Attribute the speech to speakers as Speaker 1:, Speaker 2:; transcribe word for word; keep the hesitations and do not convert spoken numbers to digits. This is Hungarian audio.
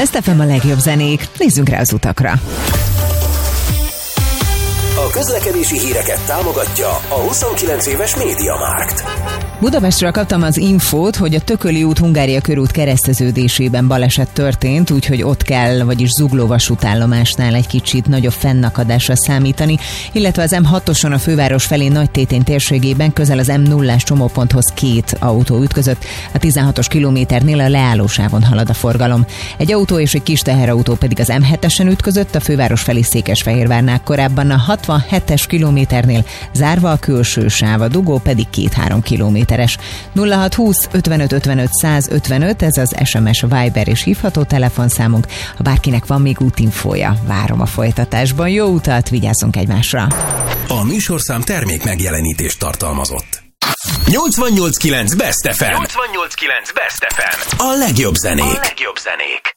Speaker 1: Best ef em a legjobb zenék. Nézzünk rá az utakra.
Speaker 2: A közlekedési híreket támogatja a huszonkilenc éves MediaMarkt.
Speaker 1: Budapestről kaptam az infót, hogy a Tököli út Hungária körút kereszteződésében baleset történt, úgyhogy ott kell, vagyis Zugló vasútállomásnál egy kicsit nagyobb fennakadásra számítani, illetve az em hatoson a főváros felé Nagytétény térségében közel az em nullás csomóponthoz két autó ütközött, a tizenhatos kilométernél a leállósávon halad a forgalom. Egy autó és egy kis teherautó pedig az em hetesen ütközött, a főváros felé Székesfehérvárnál, korábban a hatvanhetes kilométernél zárva a külső sáv, a dugó pedig két-három kilométeres. nulla hat húsz ötvenöt ötvenöt száz ötvenöt, ez az es em es, Viber és hívható telefonszámunk. Ha bárkinek van még útinfója, várom a folytatásban. Jó utat, vigyázzunk egymásra!
Speaker 2: A műsorszám termék megjelenítést tartalmazott. nyolcvannyolc kilenc Best ef em. nyolcvannyolc kilenc Best ef em. A legjobb zenék. A legjobb zenék.